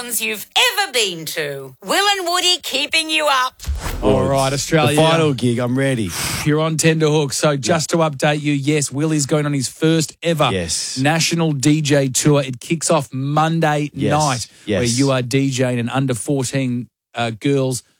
ones you've ever been to. Will and Woody keeping you up. All right, Australia. The final gig, I'm ready. You're on tenterhook. So just to update you, yes, Will is going on his first ever national DJ tour. It kicks off Monday night, where you are DJing an under 14 girls